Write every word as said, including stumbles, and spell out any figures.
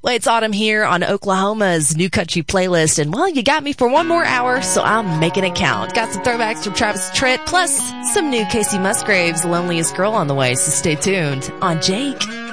Well, it's autumn here on Oklahoma's New Country Playlist, and well, you got me for one more hour, so I'm making it count. Got some throwbacks from Travis Tritt, plus some new Casey Musgraves' Loneliest Girl on the way, so stay tuned on Jake.